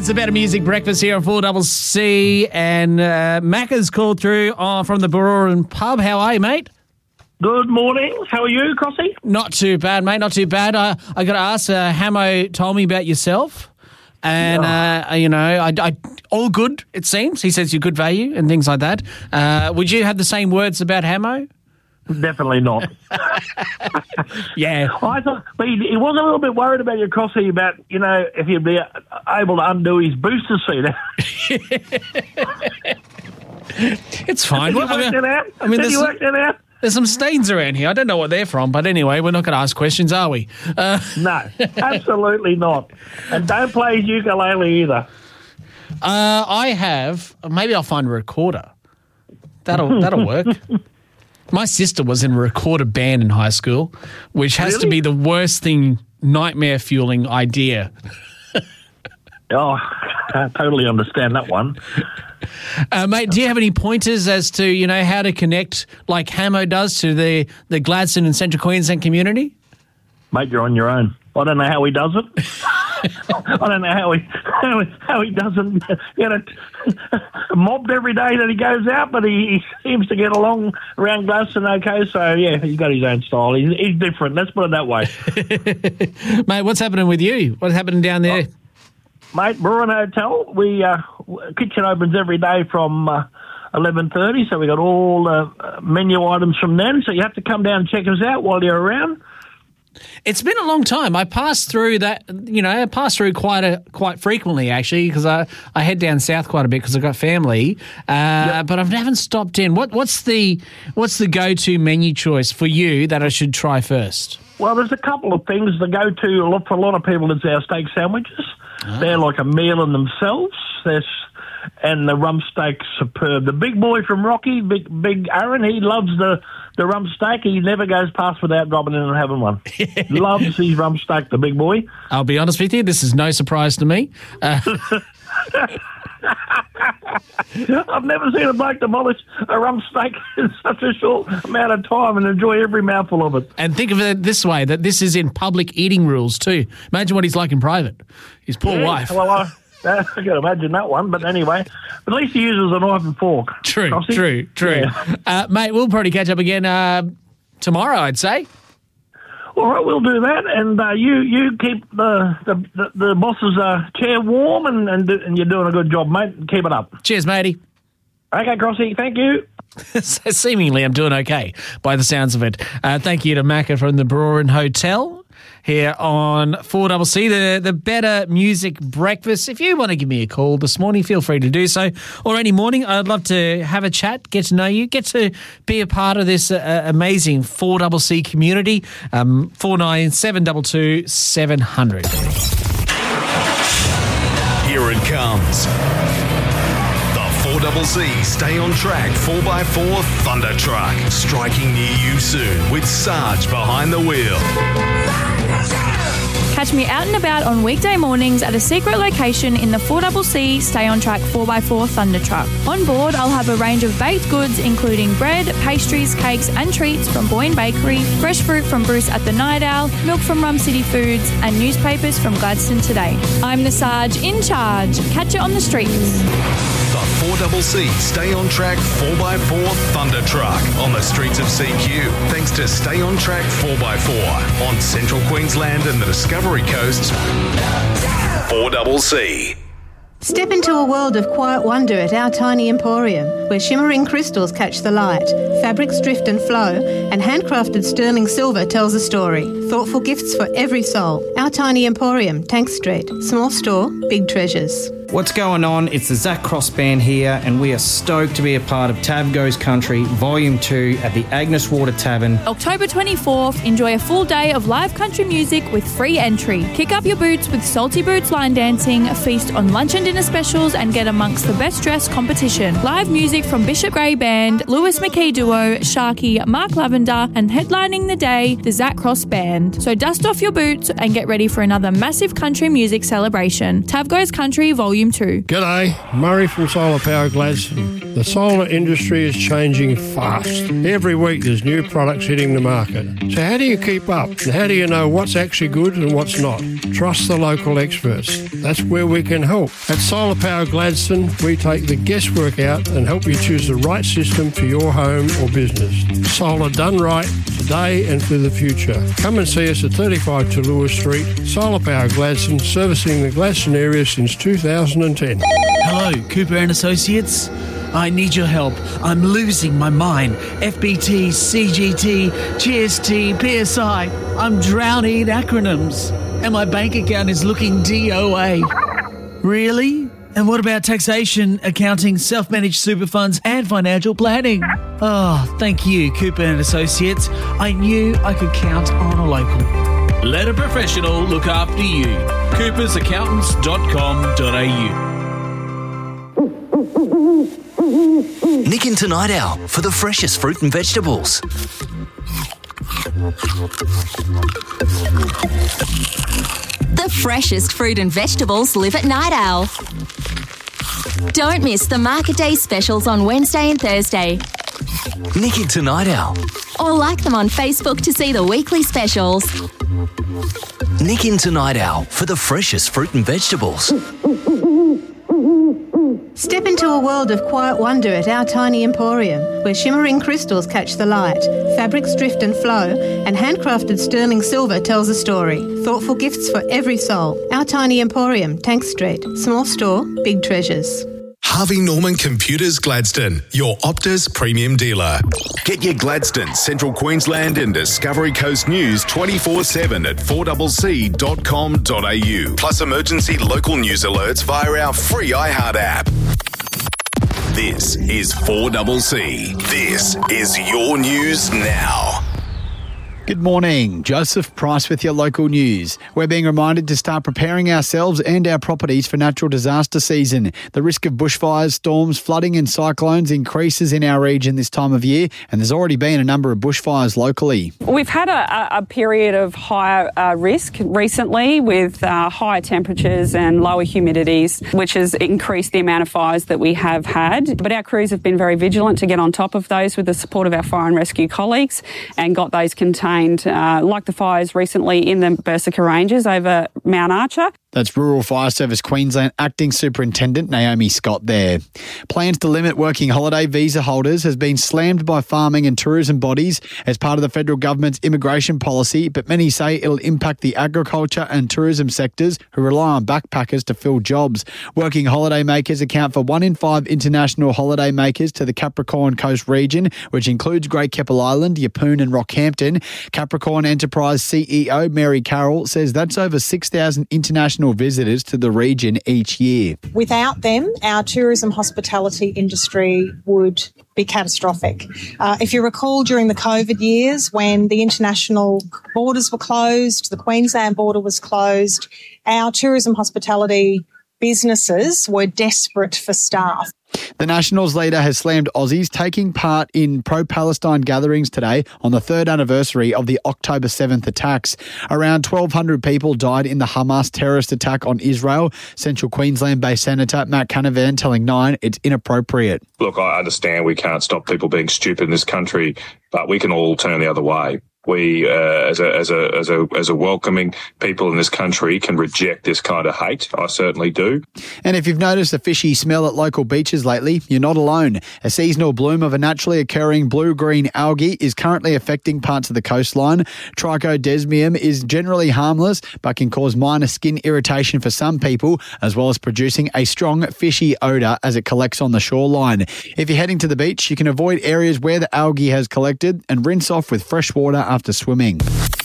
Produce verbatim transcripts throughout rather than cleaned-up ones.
It's a Better Music Breakfast here on four C C, and uh, Macca's called through uh, from the Baroran pub. How are you, mate? Good morning. How are you, Crossy? Not too bad, mate. Not too bad. I I got to ask. Uh, Hamo told me about yourself, and uh, you know, I, I all good. It seems he says you're good value and things like that. Uh, would you have the same words about Hamo? Definitely not. Yeah. I thought, but he, he was a little bit worried about your Crossy about, you know, if he'd be able to undo his booster seat. It's fine. Did you What- I work mean, that out? I mean, Did there's, you work that out? there's some stains around here. I don't know what they're from, but anyway, we're not going to ask questions, are we? Uh, No, absolutely not. And don't play his ukulele either. uh, I have. Maybe I'll find a recorder. That'll that'll work. My sister was in a recorder band in high school, which has to Really? be the worst thing, nightmare-fueling idea. Oh, I totally understand that one. Uh, mate, do you have any pointers as to, you know, how to connect like Hamo does to the, the Gladstone and Central Queensland community? Mate, you're on your own. I don't know how he does it. I don't know how he how he, how he doesn't get mobbed every day that he goes out, but he, he seems to get along around Gladstone okay. So, yeah, he's got his own style. He's, he's different. Let's put it that way. Mate, what's happening with you? What's happening down there? Oh, mate, Bruin Hotel, we uh, kitchen opens every day from uh, eleven thirty, so we got all the uh, menu items from then. So you have to come down and check us out while you're around. It's been a long time. I pass through that, you know, I pass through quite a quite frequently actually, because I, I head down south quite a bit because I've got family. Uh, Yep. But I haven't stopped in. What what's the what's the go to menu choice for you that I should try first? Well, there's a couple of things. The go-to a lot for a lot of people is our steak sandwiches. They're like a meal in themselves. There's, and the rump steak's superb. The big boy from Rocky, big big Aaron, he loves the, the rump steak. He never goes past without dropping in and having one. Loves his rump steak, the big boy. I'll be honest with you, this is no surprise to me. Uh, I've never seen a bloke demolish a rump steak in such a short amount of time and enjoy every mouthful of it. and think of it this way, that this is in public eating rules too. Imagine what he's like in private. His poor Yeah, wife. Well, I, I can imagine that one. But anyway, at least he uses a knife and fork. True, Crossy? true, true. Yeah. Uh, mate, we'll probably catch up again uh, tomorrow, I'd say. All right, we'll do that, and uh, you you keep the the, the, the boss's uh, chair warm, and, and and you're doing a good job, mate. Keep it up. Cheers, matey. Okay, Crossy, thank you. So seemingly I'm doing okay by the sounds of it. Uh, thank you to Macca from the Baroran Hotel here on four C C, the, the Better Music Breakfast. If you want to give me a call this morning, feel free to do so. Or any morning, I'd love to have a chat, get to know you, get to be a part of this uh, amazing four C C community. Um, four nine seven two two seven hundred. Here it comes. The four C C Stay on Track four by four Thunder Truck. Striking near you soon with Sarge behind the wheel. Catch me out and about on weekday mornings at a secret location in the four C C Stay on Track four by four Thunder Truck. On board, I'll have a range of baked goods including bread, pastries, cakes and treats from Boyne Bakery, fresh fruit from Bruce at the Night Owl, milk from Rum City Foods and newspapers from Gladstone Today. I'm the Sarge in charge. Catch it on the streets. The four C C Stay on Track four by four Thunder Truck on the streets of C Q. Thanks to Stay on Track four by four on Central Queensland and the Discovery Coast. four C C. Step into a world of quiet wonder at Our Tiny Emporium, where shimmering crystals catch the light, fabrics drift and flow, and handcrafted sterling silver tells a story. Thoughtful gifts for every soul. Our Tiny Emporium, Tank Street. Small store, big treasures. What's going on? It's the Zach Cross Band here, and we are stoked to be a part of Tav Goes Country Volume two at the Agnes Water Tavern. October twenty-fourth, enjoy a full day of live country music with free entry. Kick up your boots with Salty Boots line dancing, feast on lunch and dinner specials, and get amongst the best dressed competition. Live music from Bishop Gray Band, Lewis McKee Duo, Sharky, Mark Lavender, and headlining the day, the Zach Cross Band. So dust off your boots and get ready for another massive country music celebration. Tav Goes Country Volume two. G'day, Murray from Solar Power Gladstone. The solar industry is changing fast. Every week there's new products hitting the market. So how do you keep up? And how do you know what's actually good and what's not? Trust the local experts. That's where we can help. At Solar Power Gladstone, we take the guesswork out and help you choose the right system for your home or business. Solar done right, today and for the future. Come and see us at thirty-five Tallulah Street. Solar Power Gladstone, servicing the Gladstone area since two thousand ten. Hello, Cooper and Associates. I need your help. I'm losing my mind. F B T, C G T, G S T, P S I. I'm drowning in acronyms. And my bank account is looking D O A. Really? And what about taxation, accounting, self-managed super funds and financial planning? Oh, thank you, Cooper and Associates. I knew I could count on a local. Let a professional look after you. coopers accountants dot com dot a u. Nick into Night Owl for the freshest fruit and vegetables. The freshest fruit and vegetables live at Night Owl. Don't miss the Market Day specials on Wednesday and Thursday. Nick into Night Owl. Or like them on Facebook to see the weekly specials. Nick into Night Owl for the freshest fruit and vegetables. Step into a world of quiet wonder at our tiny emporium, where shimmering crystals catch the light, fabrics drift and flow, and handcrafted sterling silver tells a story. Thoughtful gifts for every soul. Our tiny emporium, Tank Street. Small store, big treasures. Harvey Norman Computers Gladstone, your Optus premium dealer. Get your Gladstone, Central Queensland and Discovery Coast news twenty-four seven at four c c dot com dot a u. Plus emergency local news alerts via our free iHeart app. This is four C C. This is your news now. Good morning. Joseph Price with your local news. We're being reminded to start preparing ourselves and our properties for natural disaster season. The risk of bushfires, storms, flooding and cyclones increases in our region this time of year, and there's already been a number of bushfires locally. We've had a, a period of higher uh, risk recently with uh, higher temperatures and lower humidities, which has increased the amount of fires that we have had. But our crews have been very vigilant to get on top of those with the support of our fire and rescue colleagues and got those contained. Uh, like the fires recently in the Berserker Ranges over Mount Archer. That's Rural Fire Service Queensland Acting Superintendent Naomi Scott there. Plans to limit working holiday visa holders has been slammed by farming and tourism bodies as part of the federal government's immigration policy, but many say it'll impact the agriculture and tourism sectors who rely on backpackers to fill jobs. Working holiday makers account for one in five international holiday makers to the Capricorn Coast region, which includes Great Keppel Island, Yeppoon and Rockhampton. Capricorn Enterprise C E O Mary Carroll says that's over six thousand international visitors to the region each year. Without them, our tourism hospitality industry would be catastrophic. Uh, if you recall, during the COVID years when the international borders were closed, the Queensland border was closed, our tourism hospitality businesses were desperate for staff. The Nationals leader has slammed Aussies taking part in pro-Palestine gatherings today on the third anniversary of the October seventh attacks. Around twelve hundred people died in the Hamas terrorist attack on Israel. Central Queensland-based Senator Matt Canavan telling Nine it's inappropriate. Look, I understand we can't stop people being stupid in this country, but we can all turn the other way. We, uh, as a as a as a as a welcoming people in this country, can reject this kind of hate. I certainly do. And if you've noticed a fishy smell at local beaches lately, you're not alone. A seasonal bloom of a naturally occurring blue-green algae is currently affecting parts of the coastline. Trichodesmium is generally harmless, but can cause minor skin irritation for some people, as well as producing a strong fishy odour as it collects on the shoreline. If you're heading to the beach, you can avoid areas where the algae has collected and rinse off with fresh water after swimming.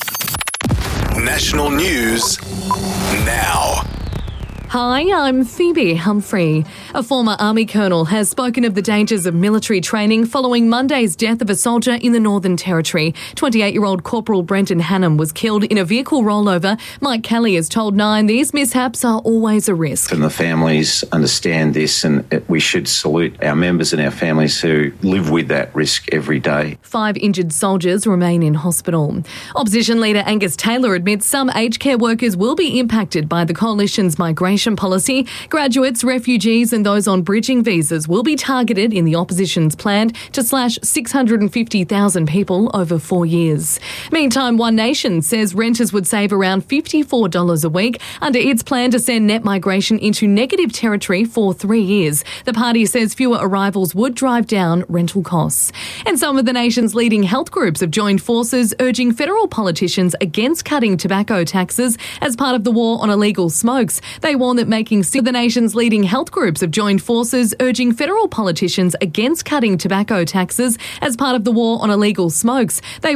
National news now. Hi, I'm Phoebe Humphrey. A former Army colonel has spoken of the dangers of military training following Monday's death of a soldier in the Northern Territory. twenty-eight-year-old Corporal Brenton Hannam was killed in a vehicle rollover. Mike Kelly has told Nine these mishaps are always a risk. And the families understand this, and we should salute our members and our families who live with that risk every day. Five injured soldiers remain in hospital. Opposition leader Angus Taylor admits some aged care workers will be impacted by the Coalition's migration immigration policy. Graduates, refugees and those on bridging visas will be targeted in the opposition's plan to slash six hundred fifty thousand people over four years. Meantime, One Nation says renters would save around fifty-four dollars a week under its plan to send net migration into negative territory for three years. The party says fewer arrivals would drive down rental costs. And some of the nation's leading health groups have joined forces urging federal politicians against cutting tobacco taxes as part of the war on illegal smokes. They warn that making the nation's leading health groups have joined forces urging federal politicians against cutting tobacco taxes as part of the war on illegal smokes. They